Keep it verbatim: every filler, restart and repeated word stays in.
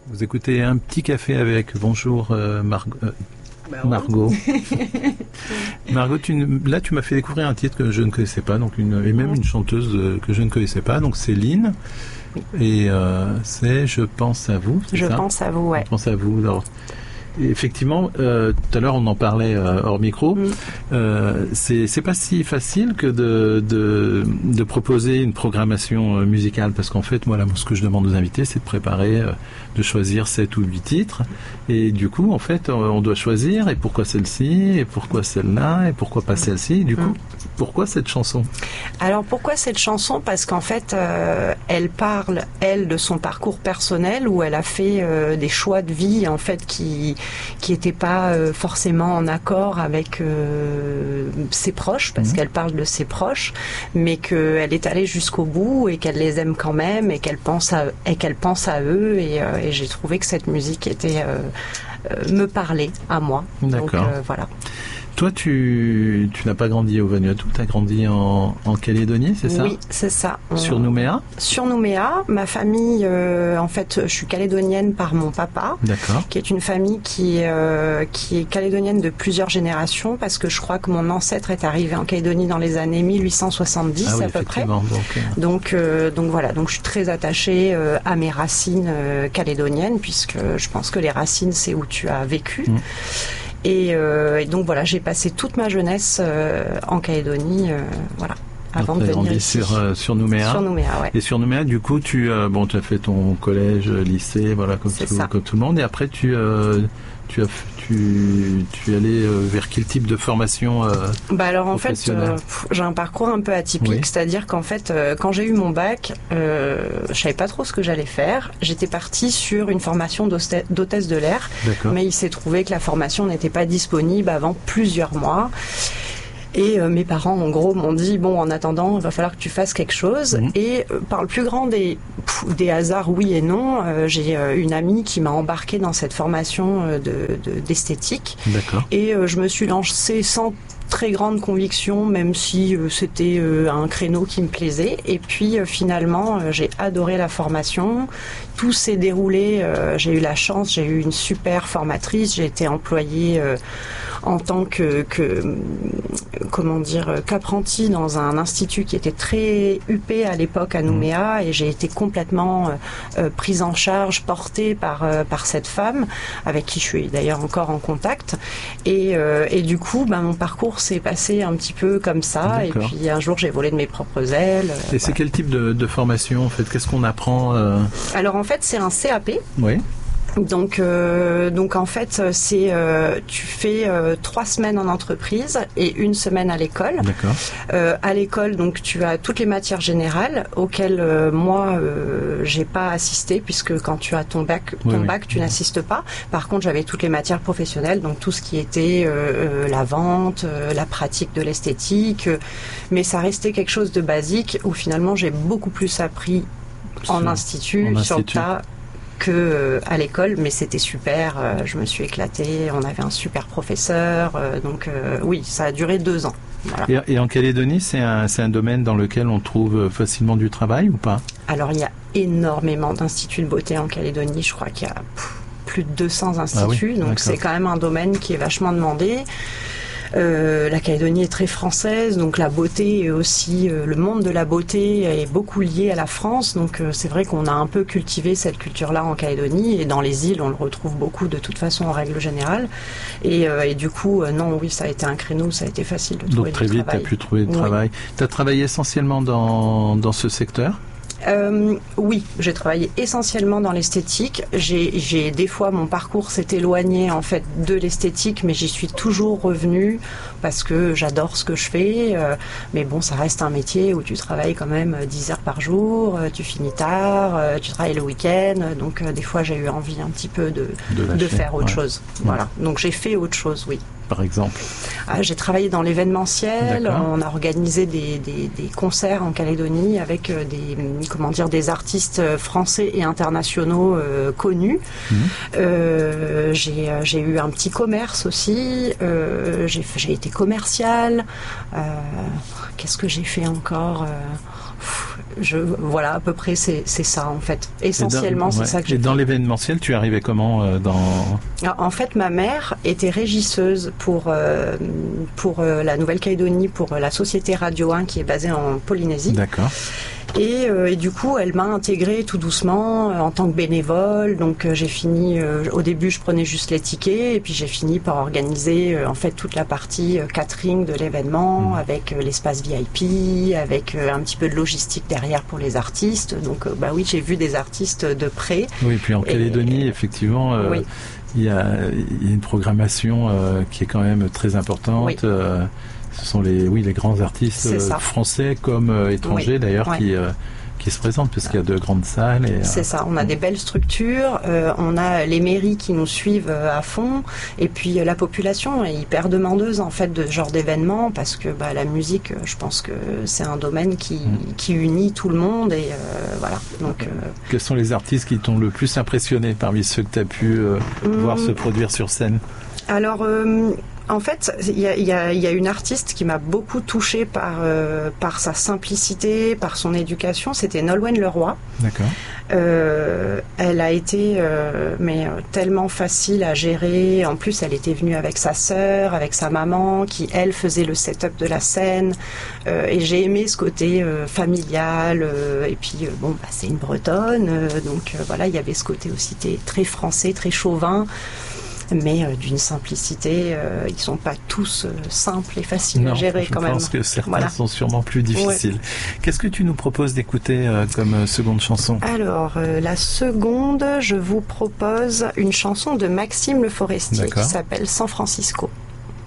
Vous écoutez Un petit café avec. Bonjour euh, Mar- euh, Bah, Margot. Margot, tu, là tu m'as fait découvrir un titre que je ne connaissais pas, donc une, et même une chanteuse euh, que je ne connaissais pas, donc c'est Lynn. Oui. Et euh, c'est Je pense à vous. C'est Je ça pense à vous, ouais. Je pense à vous. Alors, effectivement, euh, tout à l'heure on en parlait euh, hors micro. Mm. Euh, c'est, c'est pas si facile que de, de, de proposer une programmation euh, musicale, parce qu'en fait, moi, là, ce que je demande aux invités, c'est de préparer, euh, de choisir sept ou huit titres. Et du coup, en fait, on doit choisir. Et pourquoi celle-ci ? Et pourquoi celle-là ? Et pourquoi pas celle-ci ? Et du coup, Mm. pourquoi cette chanson ? Alors pourquoi cette chanson ? Parce qu'en fait, euh, elle parle, elle, de son parcours personnel où elle a fait euh, des choix de vie en fait qui qui n'étaient pas euh, forcément en accord avec euh, ses proches, parce mmh. qu'elle parle de ses proches, mais qu'elle est allée jusqu'au bout et qu'elle les aime quand même et qu'elle pense à et qu'elle pense à eux et, euh, et j'ai trouvé que cette musique était euh, euh, me parlait à moi. D'accord. Donc euh, voilà. Toi, tu, tu n'as pas grandi au Vanuatu, tu as grandi en, en Calédonie, c'est ça ? Oui, c'est ça. Sur Nouméa ? Sur Nouméa. Ma famille, euh, en fait, je suis calédonienne par mon papa, D'accord. qui est une famille qui, euh, qui est calédonienne de plusieurs générations, parce que je crois que mon ancêtre est arrivé en Calédonie dans les années mille huit cent soixante-dix, ah oui, à peu près. Donc, euh... Donc, euh, donc voilà, donc je suis très attachée euh, à mes racines euh, calédoniennes, puisque je pense que les racines, c'est où tu as vécu. Mmh. Et, euh, et donc voilà, j'ai passé toute ma jeunesse euh, en Calédonie, euh, voilà, avant donc, de venir ici. Sur, euh, sur Nouméa. Sur Nouméa, ouais. Et sur Nouméa, du coup, tu, euh, bon, tu as fait ton collège, lycée, voilà, comme, tout, comme tout le monde. Et après, tu, euh, tu as, tu, tu es allé euh, vers quel type de formation euh, Bah alors en fait, euh, j'ai un parcours un peu atypique, oui. C'est-à-dire qu'en fait, euh, quand j'ai eu mon bac, euh, je savais pas trop ce que j'allais faire. J'étais partie sur une formation d'hôtesse de l'air, mais il s'est trouvé que la formation n'était pas disponible avant plusieurs mois. Et euh, mes parents, en gros, m'ont dit, bon, en attendant, il va falloir que tu fasses quelque chose. Mmh. Et euh, par le plus grand des, pff, des hasards, oui et non, euh, j'ai euh, une amie qui m'a embarquée dans cette formation euh, de, de, d'esthétique. D'accord. Et euh, je me suis lancée sans très grande conviction, même si euh, c'était euh, un créneau qui me plaisait. Et puis euh, finalement, euh, j'ai adoré la formation. Tout s'est déroulé. Euh, j'ai eu la chance, j'ai eu une super formatrice. J'ai été employée euh, en tant que, que comment dire, qu'apprenti dans un institut qui était très huppé à l'époque à Nouméa, et j'ai été complètement euh, prise en charge, portée par euh, par cette femme avec qui je suis d'ailleurs encore en contact. Et, euh, et du coup, ben, mon parcours s'est passé un petit peu comme ça. D'accord. Et puis un jour, j'ai volé de mes propres ailes. Et voilà. C'est quel type de, de formation en fait ? Qu'est-ce qu'on apprend euh... Alors en fait, c'est un C A P. Oui. Donc, euh, donc en fait, c'est euh, tu fais euh, trois semaines en entreprise et une semaine à l'école. D'accord. Euh, à l'école, donc tu as toutes les matières générales auxquelles euh, moi euh, j'ai pas assisté, puisque quand tu as ton bac, ton oui, bac, oui. tu n'assistes pas. Par contre, j'avais toutes les matières professionnelles, donc tout ce qui était euh, la vente, euh, la pratique de l'esthétique, euh, mais ça restait quelque chose de basique où finalement j'ai beaucoup plus appris en sur, institut, en sur le tas. Que euh, à l'école, mais c'était super, euh, je me suis éclatée, on avait un super professeur, euh, donc euh, oui, ça a duré deux ans. Voilà. Et, et en Calédonie, c'est un, c'est un domaine dans lequel on trouve facilement du travail ou pas ? Alors il y a énormément d'instituts de beauté en Calédonie, je crois qu'il y a pff, plus de deux cents instituts, ah oui, donc d'accord. C'est quand même un domaine qui est vachement demandé. Euh, la Calédonie est très française, donc la beauté est aussi, euh, le monde de la beauté est beaucoup lié à la France, donc euh, c'est vrai qu'on a un peu cultivé cette culture-là en Calédonie, et dans les îles on le retrouve beaucoup de toute façon en règle générale, et, euh, et du coup euh, non, oui, ça a été un créneau, ça a été facile de trouver donc, très du vite, travail. Tu as pu trouver du oui. travail. Tu as travaillé essentiellement dans, dans ce secteur ? Euh, oui, j'ai travaillé essentiellement dans l'esthétique. J'ai, j'ai des fois mon parcours s'est éloigné en fait de l'esthétique, mais j'y suis toujours revenue parce que j'adore ce que je fais. Euh, mais bon, ça reste un métier où tu travailles quand même dix heures par jour, euh, tu finis tard, euh, tu travailles le week-end. Donc euh, des fois, j'ai eu envie un petit peu de de, de faire autre ouais. chose. Ouais. Voilà. Donc j'ai fait autre chose, oui. Par exemple. Ah, j'ai travaillé dans l'événementiel. D'accord. On a organisé des, des, des concerts en Calédonie avec des, comment dire, des artistes français et internationaux euh, connus. Mmh. Euh, j'ai, j'ai eu un petit commerce aussi. Euh, j'ai, j'ai été commerciale. Euh, qu'est-ce que j'ai fait encore ? je, voilà, à peu près, c'est, c'est ça, en fait. Essentiellement, dans, c'est ouais. ça que j'ai Et dans fait. l'événementiel, tu arrivais comment euh, dans... En fait, ma mère était régisseuse pour, euh, pour euh, la Nouvelle-Calédonie, pour euh, la société Radio un qui est basée en Polynésie. D'accord. Et, euh, et du coup, elle m'a intégrée tout doucement euh, en tant que bénévole. Donc, euh, j'ai fini. Euh, au début, je prenais juste les tickets, et puis j'ai fini par organiser euh, en fait toute la partie euh, catering de l'événement, mmh. avec euh, l'espace V I P, avec euh, un petit peu de logistique derrière pour les artistes. Donc, euh, bah oui, j'ai vu des artistes de près. Oui, puis en Calédonie, et, effectivement. Euh, oui. Il y, a, il y a une programmation euh, qui est quand même très importante. Oui. Euh, ce sont les, oui, les grands artistes euh, français comme euh, étrangers oui. d'ailleurs ouais. qui, euh, qui se présentent parce qu'il y a de grandes salles. Et, c'est euh, ça, on a des belles structures, euh, on a les mairies qui nous suivent à fond et puis euh, la population est hyper demandeuse en fait de ce genre d'événements parce que bah, la musique, je pense que c'est un domaine qui, mmh. qui unit tout le monde et euh, voilà. Donc, euh... Quels sont les artistes qui t'ont le plus impressionné parmi ceux que tu as pu euh, mmh. voir se produire sur scène? Alors, euh, en fait, il y a, y, a, y a une artiste qui m'a beaucoup touchée par, euh, par sa simplicité, par son éducation. C'était Nolwenn Leroy. D'accord. Euh, elle a été euh, mais euh, tellement facile à gérer. En plus, elle était venue avec sa sœur, avec sa maman, qui elle faisait le setup de la scène. Euh, et j'ai aimé ce côté euh, familial. Euh, et puis, euh, bon, bah, c'est une Bretonne, euh, donc euh, voilà, il y avait ce côté aussi très français, très chauvin. Mais euh, d'une simplicité, euh, ils sont pas tous euh, simples et faciles non, à gérer quand même. Je pense que certains voilà. sont sûrement plus difficiles. Ouais. Qu'est-ce que tu nous proposes d'écouter euh, comme euh, seconde chanson? Alors, euh, la seconde, je vous propose une chanson de Maxime Le Forestier qui s'appelle San Francisco.